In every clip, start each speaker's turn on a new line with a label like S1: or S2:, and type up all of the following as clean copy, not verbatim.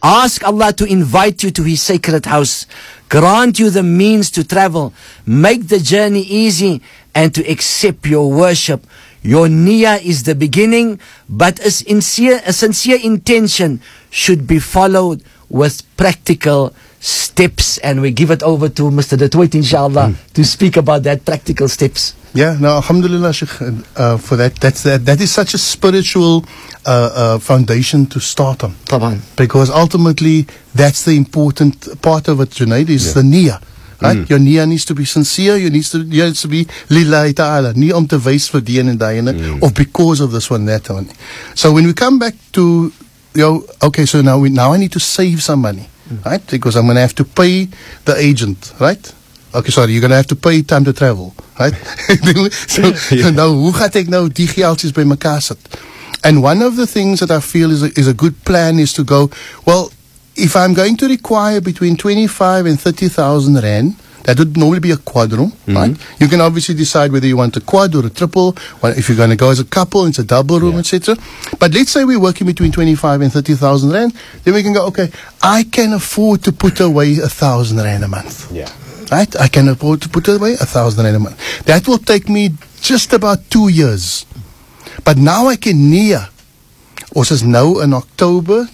S1: Ask Allah to invite you to His sacred house, grant you the means to travel, make the journey easy, and to accept your worship. Your niyyah is the beginning, but a sincere intention should be followed with practical steps. And we give it over to Mr. De Toit, inshallah, to speak about that practical steps.
S2: Yeah, no, alhamdulillah, Sheikh, for that. That is such a spiritual foundation to start on.
S1: Taban.
S2: Because ultimately, that's the important part of it, Junaid, is the niyyah. Right? Your niyyah needs to be sincere. Your needs to be lillahi ta'ala. Nie om te wys vir die en die of because of this one, that one. So when we come back to, okay, so now I need to save some money, right? Because I'm going to have to pay the agent, right? Okay, sorry, you're going to have to pay time to travel, right? so nou, hoe gaat ek nou die geldjies by mekaar sit? And one of the things that I feel is a good plan is to go, well, if I'm going to require between 25 and 30,000 rand, that would normally be a quadroom, right? You can obviously decide whether you want a quad or a triple. If you're going to go as a couple, it's a double room, etc. But let's say we're working between 25 and 30,000 rand, then we can go, okay, I can afford to put away 1,000 rand a month.
S3: Yeah.
S2: Right? I can afford to put away 1,000 rand a month. That will take me just about 2 years. But now I can niyyah. Ons is nou in October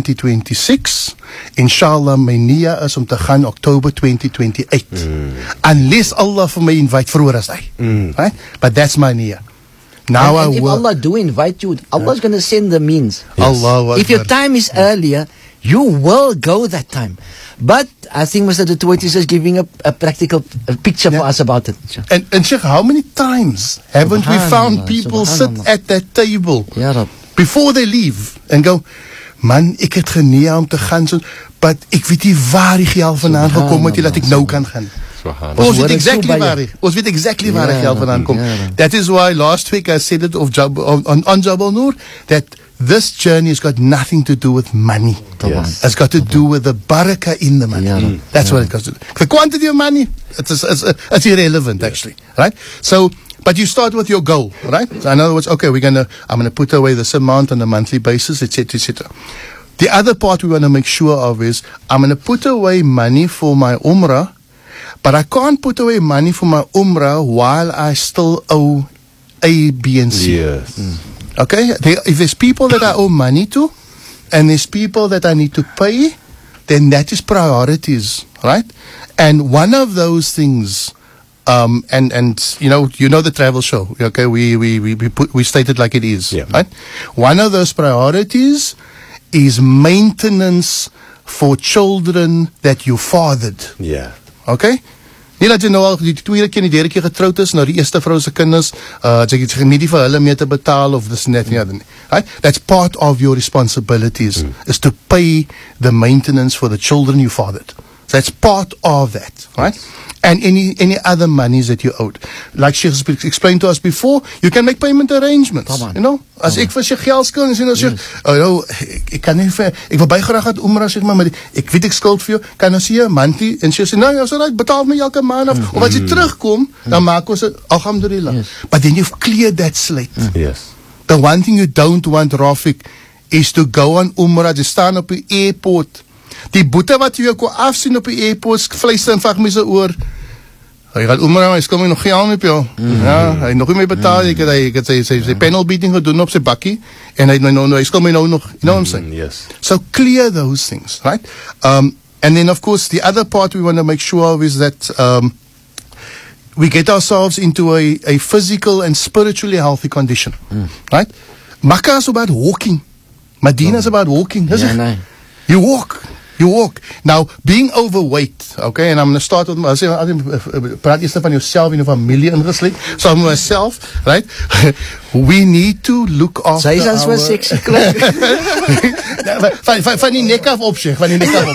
S2: 2026. Inshallah, my niyyah is om te gaan October 2028. Unless Allah for me invite vroeër as hy. Right? But that's my niyyah. Now
S1: And if Allah do invite you, Allah is going to send the means.
S2: Allah
S1: If your time is earlier, you will go that time. But I think Mr. De Toit is just giving a practical picture for us about it.
S2: And Sheikh, how many times haven't we found people sit at that table before they leave and go, man, ek het geneem om te gaan, but ek weet nie waar die geld vandaan gekom het, dat ek nou kan gaan. Ons weet exactly waar die geld vandaan kom. That is why last week I said it on Jabal Noor, that this journey has got nothing to do with money. It's got to do with the barakah in the money. That's what it got to do. The quantity of money, it's irrelevant actually, right? So, but you start with your goal, right? So in other words, okay, I'm gonna put away this amount on a monthly basis, etc., etc. The other part we want to make sure of is, I'm gonna put away money for my umrah, but I can't put away money for my umrah while I still owe A, B, and C.
S3: Yes.
S2: Okay? If there's people that I owe money to, and there's people that I need to pay, then that is priorities, right? And one of those things, and you know the travel show, okay? We state it like it is, right? One of those priorities is maintenance for children that you fathered.
S3: Yeah.
S2: Okay? Nie dat jy nou al die tweede keer en die derde keer getroud is, nou die eerste vrou se kinders, jy nie die vir hulle mee te betaal of this and that and the other. Right? That's part of your responsibilities, is to pay the maintenance for the children you fathered. So that's part of that, right? And any other monies that you owed. Like she explained to us before, you can make payment arrangements. You know? As ek vir sy geld skuld, en as jy, ek kan nie vir, ek wil baie graag het umrah, sê maar ek weet ek skuld vir jou, kan ons hier monthly, en sy sê, nou, ja, so right, betaal my elke maand af, of as jy terugkom, dan maak ons het, alhamdulillah. But then you've cleared that slate.
S3: Yes.
S2: The one thing you don't want, Rafiq, is to go on umrah, jy staan op die airport, die boete wat jy ook afsien op die airport, vleis en vag my sy oor, hy gaat umrah, hy skil my nog geld op jou, ja, hy nog nie mee betaal, ek het sy panel beating gedoen op sy bakkie, en hy skil my nou nog, you know what I'm saying?
S3: Yes.
S2: So clear those things, right? And then of course, the other part we want to make sure of is that, we get ourselves into a physical and spiritually healthy condition, right? Makkah is about walking, Medina is about walking, you walk. Now, being overweight, okay, and I'm going to start with, praat eerst van yourself en jou familie ingesluit, so myself, right? We need to look after
S1: Sy is so sexy klink.
S2: Van die nek af op, Sheikh, van die nek af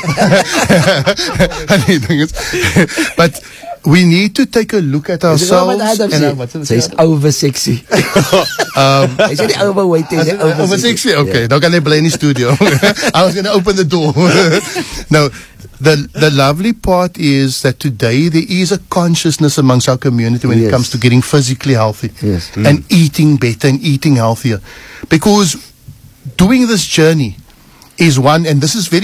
S2: op. But we need to take a look at ourselves.
S1: Sy's over sexy. Hy sê die overweight is
S2: over sexy. Okay, nou kan hy bly in die studio. I was going to open the door. No, the lovely part is that today there is a consciousness amongst our community when it comes to getting physically healthy and eating better and eating healthier, because doing this journey is one, and this is very